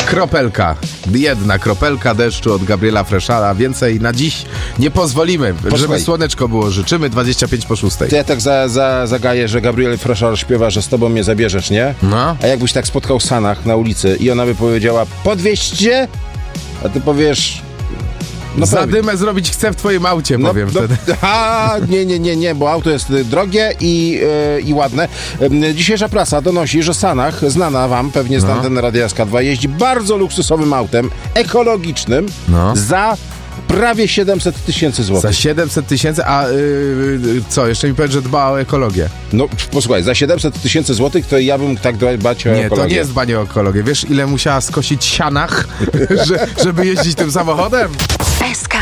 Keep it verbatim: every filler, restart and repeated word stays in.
Kropelka. Jedna kropelka deszczu od Gabriela Freszala. Więcej na dziś nie pozwolimy. Posłuchaj. Żeby słoneczko było. Życzymy dwadzieścia pięć po szóstej. To ja tak za, za, zagaję, że Gabriel Freszal śpiewa, że z tobą mnie zabierzesz, nie? No. A jakbyś tak spotkał Sanach na ulicy i ona by powiedziała, podwieźcie? A ty powiesz... No Zadymę zrobić chcę w twoim aucie, no, powiem no, wtedy. A, nie, nie, nie, nie, bo auto jest drogie i, yy, i ładne. Yy, dzisiejsza prasa donosi, że Sanach, znana wam pewnie z No. anteny Radia S K dwa, jeździ bardzo luksusowym autem, ekologicznym, No. za prawie siedemset tysięcy Za złotych. siedemset tysięcy, a yy, co, jeszcze mi powiedz, że dba o ekologię. No, posłuchaj, za siedemset tysięcy złotych to ja bym tak dbać o Nie, ekologię. to nie jest dbanie o ekologię. Wiesz, ile musiała skosić sianach, że, żeby jeździć tym samochodem? S K